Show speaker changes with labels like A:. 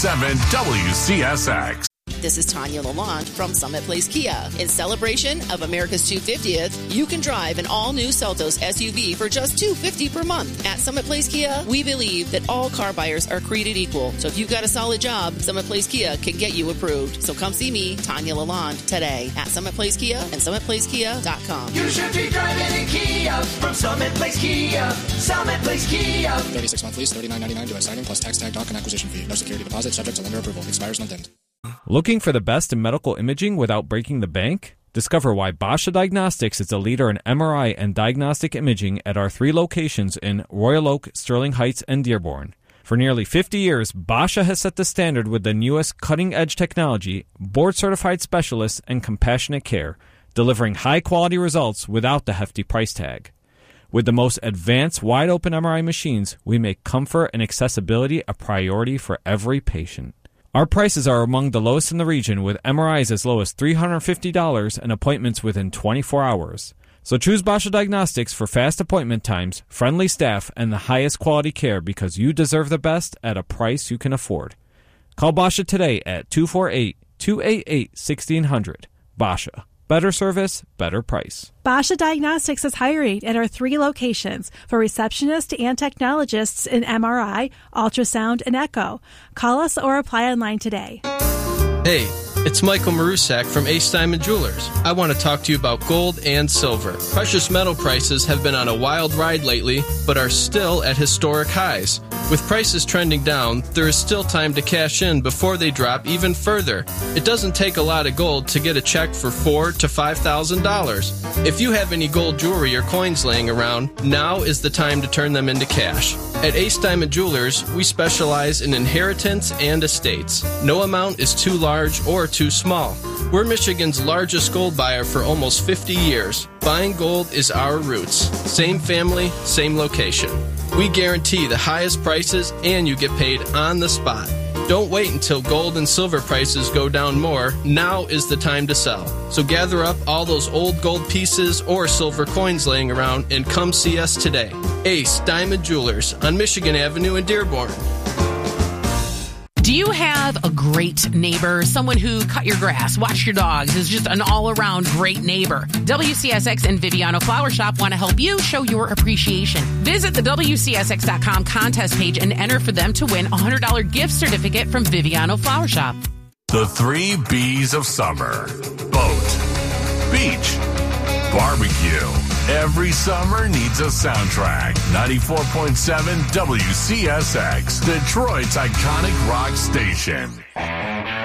A: WCSX.
B: This is Tanya Lalonde from Summit Place Kia. In celebration of America's 250th, you can drive an all-new Seltos SUV for just $250 per month. At Summit Place Kia, we believe that all car buyers are created equal. So if you've got a solid job, Summit Place Kia can get you approved. So come see me, Tanya Lalonde, today at Summit Place Kia and SummitPlaceKia.com.
C: You should be driving in Kia from Summit Place Kia. Summit Place Kia.
D: 36-month lease, $39.99 due at signing plus tax tag, doc, and acquisition fee. No security deposit, subject to lender approval. Expires month end.
E: Looking for the best in medical imaging without breaking the bank? Discover why Basha Diagnostics is a leader in MRI and diagnostic imaging at our 3 locations in Royal Oak, Sterling Heights, and Dearborn. For nearly 50 years, Basha has set the standard with the newest cutting-edge technology, board-certified specialists, and compassionate care, delivering high-quality results without the hefty price tag. With the most advanced wide-open MRI machines, we make comfort and accessibility a priority for every patient. Our prices are among the lowest in the region, with MRIs as low as $350 and appointments within 24 hours. So choose Basha Diagnostics for fast appointment times, friendly staff, and the highest quality care because you deserve the best at a price you can afford. Call Basha today at 248-288-1600. Basha. Better service, better price.
F: Basha Diagnostics is hiring at our 3 locations for receptionists and technologists in MRI, ultrasound, and echo. Call us or apply online today.
G: Hey, it's Michael Marusak from Ace Diamond Jewelers. I want to talk to you about gold and silver. Precious metal prices have been on a wild ride lately, but are still at historic highs. With prices trending down, there is still time to cash in before they drop even further. It doesn't take a lot of gold to get a check for $4,000 to $5,000. If you have any gold jewelry or coins laying around, now is the time to turn them into cash. At Ace Diamond Jewelers, we specialize in inheritance and estates. No amount is too large or too small. We're Michigan's largest gold buyer for almost 50 years. Buying gold is our roots. Same family, same location. We guarantee the highest prices and you get paid on the spot. Don't wait until gold and silver prices go down more. Now is the time to sell. So gather up all those old gold pieces or silver coins laying around and come see us today. Ace Diamond Jewelers on Michigan Avenue in Dearborn.
H: Do you have a great neighbor, someone who cut your grass, washed your dogs, is just an all-around great neighbor? WCSX and Viviano Flower Shop want to help you show your appreciation. Visit the WCSX.com contest page and enter for them to win a $100 gift certificate from Viviano Flower Shop.
A: The 3 B's of summer. Boat, beach, barbecue. Every summer needs a soundtrack. 94.7 WCSX, Detroit's iconic rock station.